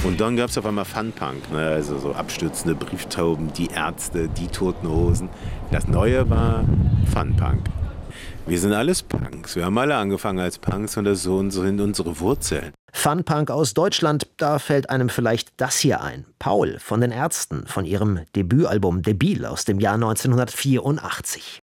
Und dann gab es auf einmal Funpunk, ne? Also so abstürzende Brieftauben, die Ärzte, die Toten Hosen. Das Neue war Funpunk. Wir sind alles Punks. Wir haben alle angefangen als Punks und so sind unsere Wurzeln. Funpunk aus Deutschland, da fällt einem vielleicht das hier ein. Paul von den Ärzten, von ihrem Debütalbum Debil aus dem Jahr 1984.